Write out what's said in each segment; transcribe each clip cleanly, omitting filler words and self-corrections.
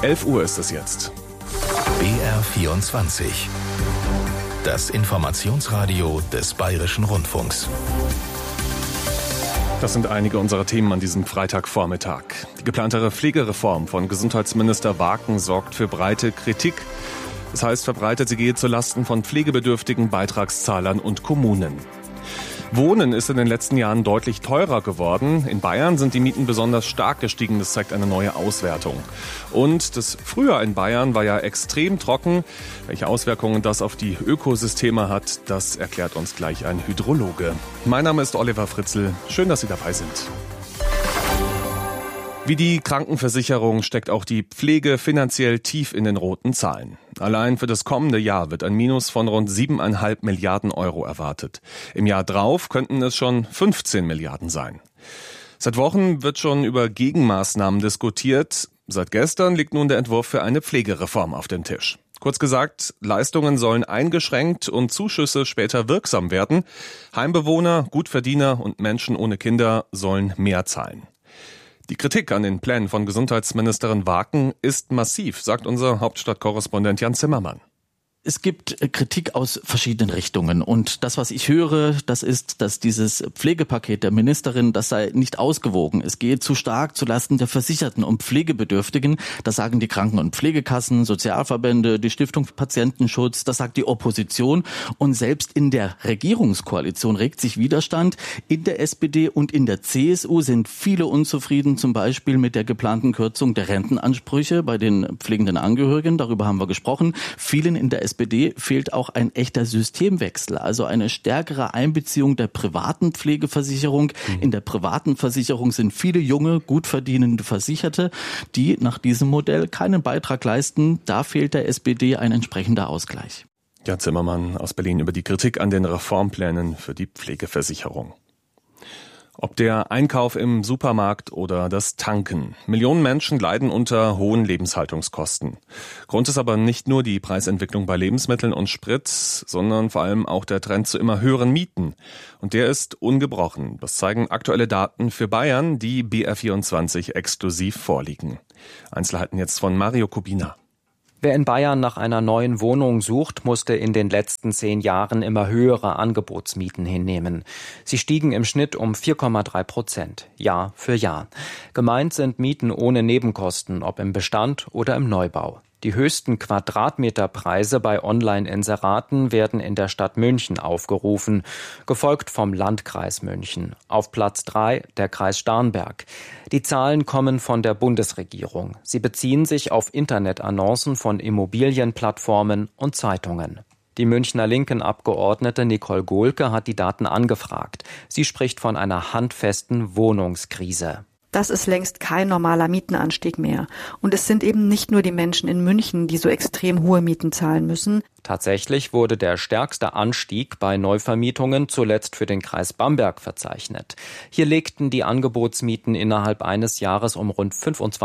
11 Uhr ist es jetzt. BR24. Das Informationsradio des Bayerischen Rundfunks. Das sind einige unserer Themen an diesem Freitagvormittag. Die geplante Pflegereform von Gesundheitsminister Waken sorgt für breite Kritik. Das heißt, verbreitet, sie gehe zulasten von pflegebedürftigen Beitragszahlern und Kommunen. Wohnen ist in den letzten Jahren deutlich teurer geworden. In Bayern sind die Mieten besonders stark gestiegen. Das zeigt eine neue Auswertung. Und das Frühjahr in Bayern war ja extrem trocken. Welche Auswirkungen das auf die Ökosysteme hat, das erklärt uns gleich ein Hydrologe. Mein Name ist Oliver Fritzl. Schön, dass Sie dabei sind. Wie die Krankenversicherung steckt auch die Pflege finanziell tief in den roten Zahlen. Allein für das kommende Jahr wird ein Minus von rund 7,5 Milliarden Euro erwartet. Im Jahr drauf könnten es schon 15 Milliarden sein. Seit Wochen wird schon über Gegenmaßnahmen diskutiert. Seit gestern liegt nun der Entwurf für eine Pflegereform auf dem Tisch. Kurz gesagt, Leistungen sollen eingeschränkt und Zuschüsse später wirksam werden. Heimbewohner, Gutverdiener und Menschen ohne Kinder sollen mehr zahlen. Die Kritik an den Plänen von Gesundheitsministerin Waken ist massiv, sagt unser Hauptstadtkorrespondent Jan Zimmermann. Es gibt Kritik aus verschiedenen Richtungen und das, was ich höre, das ist, dass dieses Pflegepaket der Ministerin, das sei nicht ausgewogen. Es gehe zu stark zulasten der Versicherten und Pflegebedürftigen. Das sagen die Kranken- und Pflegekassen, Sozialverbände, die Stiftung für Patientenschutz, das sagt die Opposition. Und selbst in der Regierungskoalition regt sich Widerstand. In der SPD und in der CSU sind viele unzufrieden, zum Beispiel mit der geplanten Kürzung der Rentenansprüche bei den pflegenden Angehörigen. Darüber haben wir gesprochen. Vielen in der SPD fehlt auch ein echter Systemwechsel, also eine stärkere Einbeziehung der privaten Pflegeversicherung. In der privaten Versicherung sind viele junge, gut verdienende Versicherte, die nach diesem Modell keinen Beitrag leisten. Da fehlt der SPD ein entsprechender Ausgleich. Jan Zimmermann aus Berlin über die Kritik an den Reformplänen für die Pflegeversicherung. Ob der Einkauf im Supermarkt oder das Tanken. Millionen Menschen leiden unter hohen Lebenshaltungskosten. Grund ist aber nicht nur die Preisentwicklung bei Lebensmitteln und Sprit, sondern vor allem auch der Trend zu immer höheren Mieten. Und der ist ungebrochen. Das zeigen aktuelle Daten für Bayern, die BR24 exklusiv vorliegen. Einzelheiten jetzt von Mario Kubina. Wer in Bayern nach einer neuen Wohnung sucht, musste in den letzten 10 Jahren immer höhere Angebotsmieten hinnehmen. Sie stiegen im Schnitt um 4,3%, Jahr für Jahr. Gemeint sind Mieten ohne Nebenkosten, ob im Bestand oder im Neubau. Die höchsten Quadratmeterpreise bei Online-Inseraten werden in der Stadt München aufgerufen, gefolgt vom Landkreis München. Auf Platz 3 der Kreis Starnberg. Die Zahlen kommen von der Bundesregierung. Sie beziehen sich auf Internetannoncen von Immobilienplattformen und Zeitungen. Die Münchner Linken-Abgeordnete Nicole Gohlke hat die Daten angefragt. Sie spricht von einer handfesten Wohnungskrise. Das ist längst kein normaler Mietenanstieg mehr. Und es sind eben nicht nur die Menschen in München, die so extrem hohe Mieten zahlen müssen. Tatsächlich wurde der stärkste Anstieg bei Neuvermietungen zuletzt für den Kreis Bamberg verzeichnet. Hier legten die Angebotsmieten innerhalb eines Jahres um rund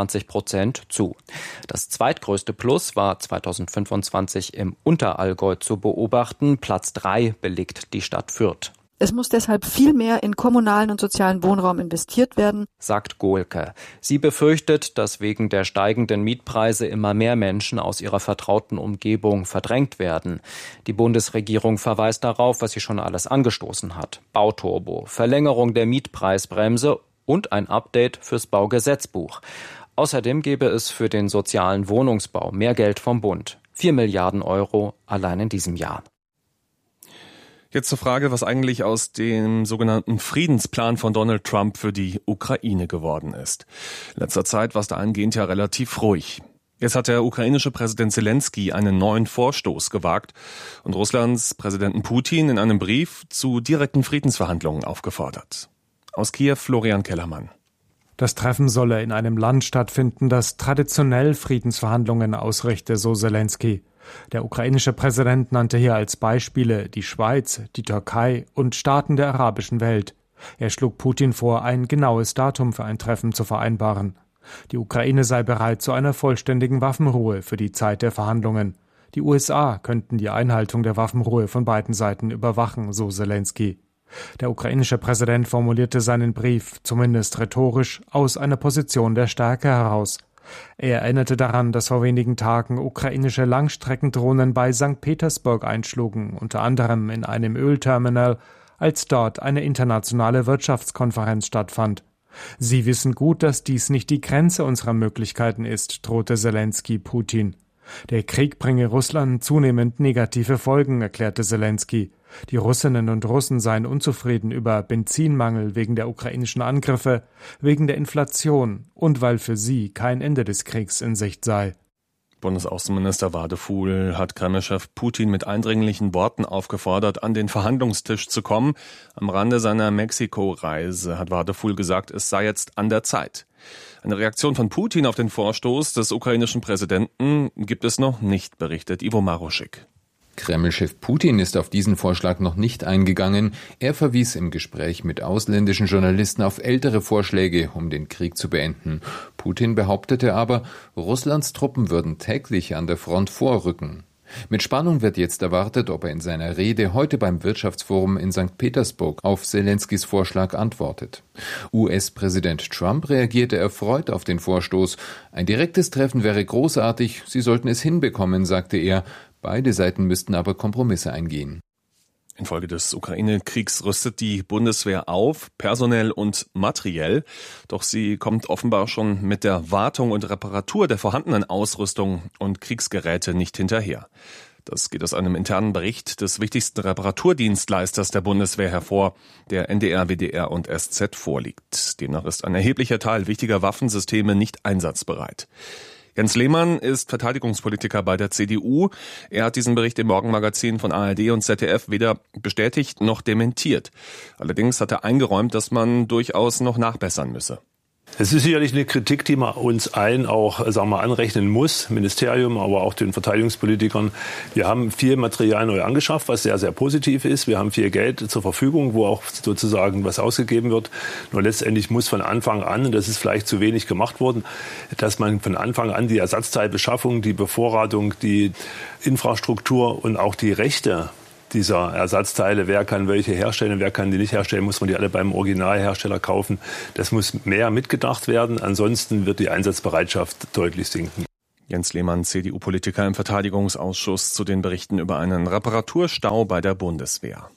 25% zu. Das zweitgrößte Plus war 2025 im Unterallgäu zu beobachten. Platz 3 belegt die Stadt Fürth. Es muss deshalb viel mehr in kommunalen und sozialen Wohnraum investiert werden, sagt Gohlke. Sie befürchtet, dass wegen der steigenden Mietpreise immer mehr Menschen aus ihrer vertrauten Umgebung verdrängt werden. Die Bundesregierung verweist darauf, was sie schon alles angestoßen hat. Bauturbo, Verlängerung der Mietpreisbremse und ein Update fürs Baugesetzbuch. Außerdem gäbe es für den sozialen Wohnungsbau mehr Geld vom Bund. 4 Milliarden Euro allein in diesem Jahr. Jetzt zur Frage, was eigentlich aus dem sogenannten Friedensplan von Donald Trump für die Ukraine geworden ist. In letzter Zeit war es dahingehend ja relativ ruhig. Jetzt hat der ukrainische Präsident Zelensky einen neuen Vorstoß gewagt und Russlands Präsidenten Putin in einem Brief zu direkten Friedensverhandlungen aufgefordert. Aus Kiew Florian Kellermann. Das Treffen solle in einem Land stattfinden, das traditionell Friedensverhandlungen ausrichte, so Zelensky. Der ukrainische Präsident nannte hier als Beispiele die Schweiz, die Türkei und Staaten der arabischen Welt. Er schlug Putin vor, ein genaues Datum für ein Treffen zu vereinbaren. Die Ukraine sei bereit zu einer vollständigen Waffenruhe für die Zeit der Verhandlungen. Die USA könnten die Einhaltung der Waffenruhe von beiden Seiten überwachen, so Zelensky. Der ukrainische Präsident formulierte seinen Brief, zumindest rhetorisch, aus einer Position der Stärke heraus. Er erinnerte daran, dass vor wenigen Tagen ukrainische Langstreckendrohnen bei St. Petersburg einschlugen, unter anderem in einem Ölterminal, als dort eine internationale Wirtschaftskonferenz stattfand. Sie wissen gut, dass dies nicht die Grenze unserer Möglichkeiten ist, drohte Selenskyj Putin. Der Krieg bringe Russland zunehmend negative Folgen, erklärte Selenskyj. Die Russinnen und Russen seien unzufrieden über Benzinmangel wegen der ukrainischen Angriffe, wegen der Inflation und weil für sie kein Ende des Kriegs in Sicht sei. Bundesaußenminister Wadefuhl hat Kreml-Chef Putin mit eindringlichen Worten aufgefordert, an den Verhandlungstisch zu kommen. Am Rande seiner Mexiko-Reise hat Wadefuhl gesagt, es sei jetzt an der Zeit. Eine Reaktion von Putin auf den Vorstoß des ukrainischen Präsidenten gibt es noch nicht, berichtet Ivo Maruschik. Kreml-Chef Putin ist auf diesen Vorschlag noch nicht eingegangen. Er verwies im Gespräch mit ausländischen Journalisten auf ältere Vorschläge, um den Krieg zu beenden. Putin behauptete aber, Russlands Truppen würden täglich an der Front vorrücken. Mit Spannung wird jetzt erwartet, ob er in seiner Rede heute beim Wirtschaftsforum in St. Petersburg auf Selenskys Vorschlag antwortet. US-Präsident Trump reagierte erfreut auf den Vorstoß. Ein direktes Treffen wäre großartig, sie sollten es hinbekommen, sagte er. Beide Seiten müssten aber Kompromisse eingehen. Infolge des Ukraine-Kriegs rüstet die Bundeswehr auf, personell und materiell. Doch sie kommt offenbar schon mit der Wartung und Reparatur der vorhandenen Ausrüstung und Kriegsgeräte nicht hinterher. Das geht aus einem internen Bericht des wichtigsten Reparaturdienstleisters der Bundeswehr hervor, der NDR, WDR und SZ vorliegt. Demnach ist ein erheblicher Teil wichtiger Waffensysteme nicht einsatzbereit. Jens Lehmann ist Verteidigungspolitiker bei der CDU. Er hat diesen Bericht im Morgenmagazin von ARD und ZDF weder bestätigt noch dementiert. Allerdings hat er eingeräumt, dass man durchaus noch nachbessern müsse. Es ist sicherlich eine Kritik, die man uns allen auch, anrechnen muss, Ministerium, aber auch den Verteidigungspolitikern. Wir haben viel Material neu angeschafft, was sehr, sehr positiv ist. Wir haben viel Geld zur Verfügung, wo auch sozusagen was ausgegeben wird. Nur letztendlich muss von Anfang an, und das ist vielleicht zu wenig gemacht worden, dass man von Anfang an die Ersatzteilbeschaffung, die Bevorratung, die Infrastruktur und auch die Rechte dieser Ersatzteile, wer kann welche herstellen, wer kann die nicht herstellen, muss man die alle beim Originalhersteller kaufen. Das muss mehr mitgedacht werden, ansonsten wird die Einsatzbereitschaft deutlich sinken. Jens Lehmann, CDU-Politiker im Verteidigungsausschuss, zu den Berichten über einen Reparaturstau bei der Bundeswehr.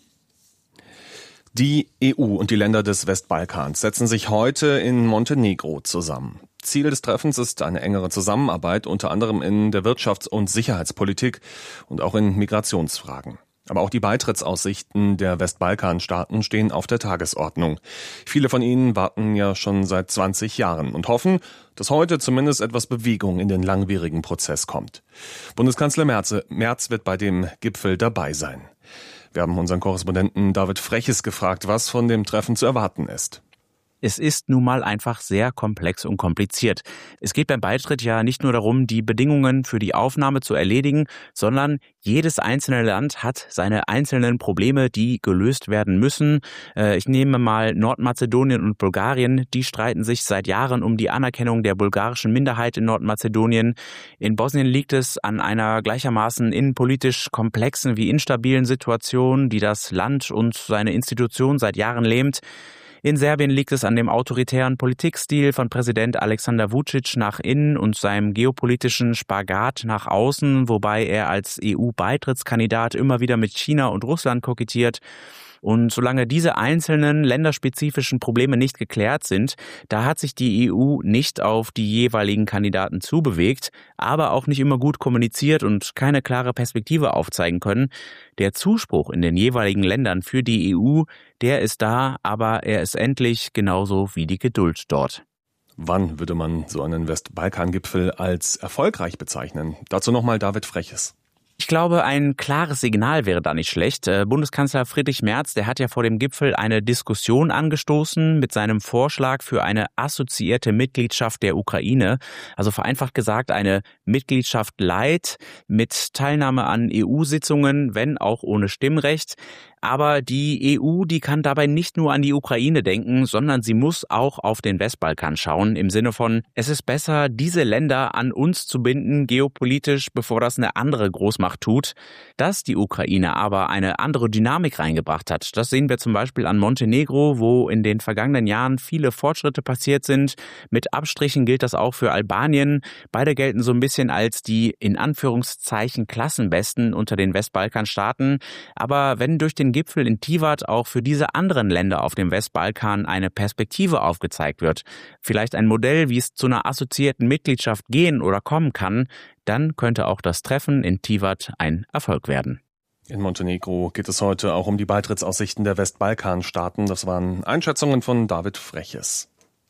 Die EU und die Länder des Westbalkans setzen sich heute in Montenegro zusammen. Ziel des Treffens ist eine engere Zusammenarbeit, unter anderem in der Wirtschafts- und Sicherheitspolitik und auch in Migrationsfragen. Aber auch die Beitrittsaussichten der Westbalkanstaaten stehen auf der Tagesordnung. Viele von ihnen warten ja schon seit 20 Jahren und hoffen, dass heute zumindest etwas Bewegung in den langwierigen Prozess kommt. Bundeskanzler Merz wird bei dem Gipfel dabei sein. Wir haben unseren Korrespondenten David Freches gefragt, was von dem Treffen zu erwarten ist. Es ist nun mal einfach sehr komplex und kompliziert. Es geht beim Beitritt ja nicht nur darum, die Bedingungen für die Aufnahme zu erledigen, sondern jedes einzelne Land hat seine einzelnen Probleme, die gelöst werden müssen. Ich nehme mal Nordmazedonien und Bulgarien. Die streiten sich seit Jahren um die Anerkennung der bulgarischen Minderheit in Nordmazedonien. In Bosnien liegt es an einer gleichermaßen innenpolitisch komplexen wie instabilen Situation, die das Land und seine Institutionen seit Jahren lähmt. In Serbien liegt es an dem autoritären Politikstil von Präsident Alexander Vučić nach innen und seinem geopolitischen Spagat nach außen, wobei er als EU-Beitrittskandidat immer wieder mit China und Russland kokettiert. Und solange diese einzelnen länderspezifischen Probleme nicht geklärt sind, da hat sich die EU nicht auf die jeweiligen Kandidaten zubewegt, aber auch nicht immer gut kommuniziert und keine klare Perspektive aufzeigen können. Der Zuspruch in den jeweiligen Ländern für die EU, der ist da, aber er ist endlich genauso wie die Geduld dort. Wann würde man so einen Westbalkan-Gipfel als erfolgreich bezeichnen? Dazu nochmal David Freches. Ich glaube, ein klares Signal wäre da nicht schlecht. Bundeskanzler Friedrich Merz, der hat ja vor dem Gipfel eine Diskussion angestoßen mit seinem Vorschlag für eine assoziierte Mitgliedschaft der Ukraine. Also vereinfacht gesagt eine Mitgliedschaft light mit Teilnahme an EU-Sitzungen, wenn auch ohne Stimmrecht. Aber die EU, die kann dabei nicht nur an die Ukraine denken, sondern sie muss auch auf den Westbalkan schauen, im Sinne von, es ist besser, diese Länder an uns zu binden, geopolitisch, bevor das eine andere Großmacht tut. Dass die Ukraine aber eine andere Dynamik reingebracht hat, das sehen wir zum Beispiel an Montenegro, wo in den vergangenen Jahren viele Fortschritte passiert sind. Mit Abstrichen gilt das auch für Albanien. Beide gelten so ein bisschen als die in Anführungszeichen Klassenbesten unter den Westbalkanstaaten. Aber wenn durch den Gipfel in Tivat auch für diese anderen Länder auf dem Westbalkan eine Perspektive aufgezeigt wird, vielleicht ein Modell, wie es zu einer assoziierten Mitgliedschaft gehen oder kommen kann, dann könnte auch das Treffen in Tivat ein Erfolg werden. In Montenegro geht es heute auch um die Beitrittsaussichten der Westbalkanstaaten. Das waren Einschätzungen von David Freches.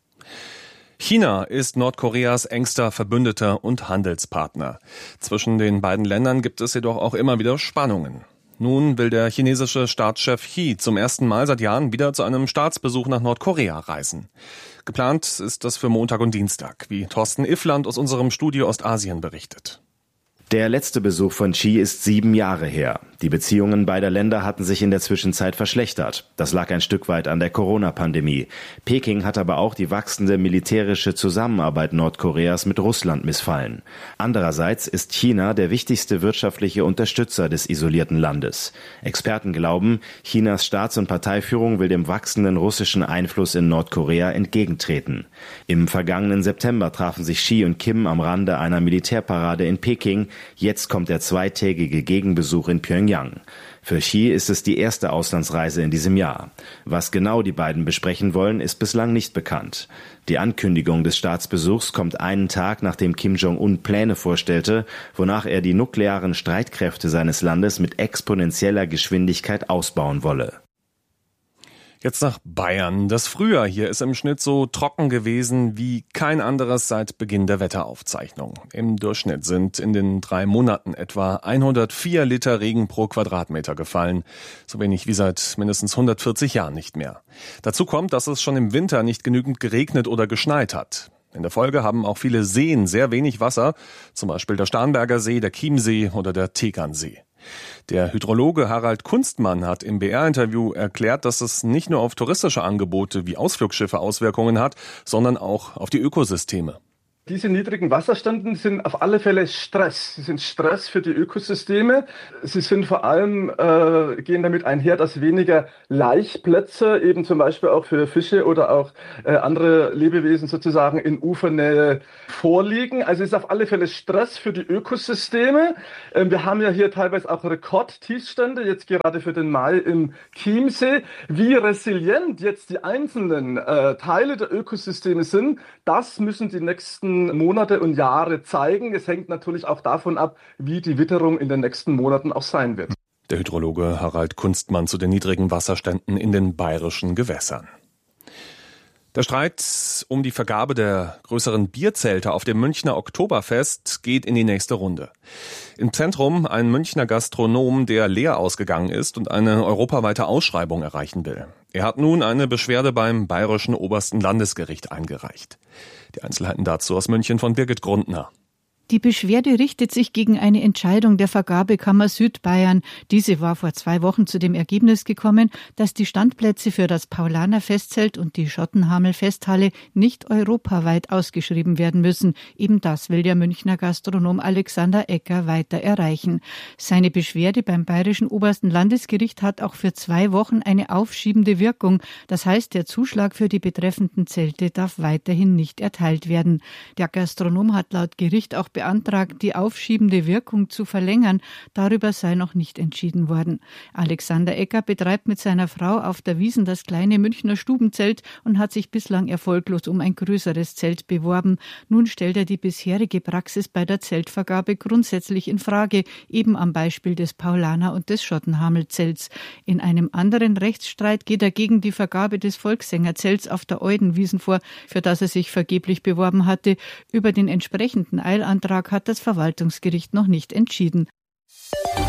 China ist Nordkoreas engster Verbündeter und Handelspartner. Zwischen den beiden Ländern gibt es jedoch auch immer wieder Spannungen. Nun will der chinesische Staatschef Xi zum ersten Mal seit Jahren wieder zu einem Staatsbesuch nach Nordkorea reisen. Geplant ist das für Montag und Dienstag, wie Thorsten Iffland aus unserem Studio Ostasien berichtet. Der letzte Besuch von Xi ist 7 Jahre her. Die Beziehungen beider Länder hatten sich in der Zwischenzeit verschlechtert. Das lag ein Stück weit an der Corona-Pandemie. Peking hat aber auch die wachsende militärische Zusammenarbeit Nordkoreas mit Russland missfallen. Andererseits ist China der wichtigste wirtschaftliche Unterstützer des isolierten Landes. Experten glauben, Chinas Staats- und Parteiführung will dem wachsenden russischen Einfluss in Nordkorea entgegentreten. Im vergangenen September trafen sich Xi und Kim am Rande einer Militärparade in Peking. Jetzt kommt der zweitägige Gegenbesuch in Pyongyang. Für Xi ist es die erste Auslandsreise in diesem Jahr. Was genau die beiden besprechen wollen, ist bislang nicht bekannt. Die Ankündigung des Staatsbesuchs kommt einen Tag, nachdem Kim Jong-un Pläne vorstellte, wonach er die nuklearen Streitkräfte seines Landes mit exponentieller Geschwindigkeit ausbauen wolle. Jetzt nach Bayern. Das Frühjahr hier ist im Schnitt so trocken gewesen wie kein anderes seit Beginn der Wetteraufzeichnung. Im Durchschnitt sind in den 3 Monaten etwa 104 Liter Regen pro Quadratmeter gefallen. So wenig wie seit mindestens 140 Jahren nicht mehr. Dazu kommt, dass es schon im Winter nicht genügend geregnet oder geschneit hat. In der Folge haben auch viele Seen sehr wenig Wasser, zum Beispiel der Starnberger See, der Chiemsee oder der Tegernsee. Der Hydrologe Harald Kunstmann hat im BR-Interview erklärt, dass es nicht nur auf touristische Angebote wie Ausflugsschiffe Auswirkungen hat, sondern auch auf die Ökosysteme. Diese niedrigen Wasserstände sind auf alle Fälle Stress. Sie sind Stress für die Ökosysteme. Sie sind vor allem, gehen damit einher, dass weniger Laichplätze eben zum Beispiel auch für Fische oder auch andere Lebewesen sozusagen in Ufernähe vorliegen. Also es ist auf alle Fälle Stress für die Ökosysteme. Wir haben ja hier teilweise auch Rekordtiefstände, jetzt gerade für den Mai im Chiemsee. Wie resilient jetzt die einzelnen Teile der Ökosysteme sind, das müssen die nächsten Monate und Jahre zeigen. Es hängt natürlich auch davon ab, wie die Witterung in den nächsten Monaten auch sein wird. Der Hydrologe Harald Kunstmann zu den niedrigen Wasserständen in den bayerischen Gewässern. Der Streit um die Vergabe der größeren Bierzelte auf dem Münchner Oktoberfest geht in die nächste Runde. Im Zentrum ein Münchner Gastronom, der leer ausgegangen ist und eine europaweite Ausschreibung erreichen will. Er hat nun eine Beschwerde beim Bayerischen Obersten Landesgericht eingereicht. Die Einzelheiten dazu aus München von Birgit Grundner. Die Beschwerde richtet sich gegen eine Entscheidung der Vergabekammer Südbayern. Diese war vor 2 Wochen zu dem Ergebnis gekommen, dass die Standplätze für das Paulaner Festzelt und die Schottenhamel Festhalle nicht europaweit ausgeschrieben werden müssen. Eben das will der Münchner Gastronom Alexander Ecker weiter erreichen. Seine Beschwerde beim Bayerischen Obersten Landesgericht hat auch für 2 Wochen eine aufschiebende Wirkung. Das heißt, der Zuschlag für die betreffenden Zelte darf weiterhin nicht erteilt werden. Der Gastronom hat laut Gericht auch beantragt, die aufschiebende Wirkung zu verlängern. Darüber sei noch nicht entschieden worden. Alexander Ecker betreibt mit seiner Frau auf der Wiesn das kleine Münchner Stubenzelt und hat sich bislang erfolglos um ein größeres Zelt beworben. Nun stellt er die bisherige Praxis bei der Zeltvergabe grundsätzlich in Frage, eben am Beispiel des Paulaner und des Schottenhamel-Zelts. In einem anderen Rechtsstreit geht er gegen die Vergabe des Volkssängerzelts auf der Eudenwiesn vor, für das er sich vergeblich beworben hatte. Über den entsprechenden Eilantrag hat das Verwaltungsgericht noch nicht entschieden.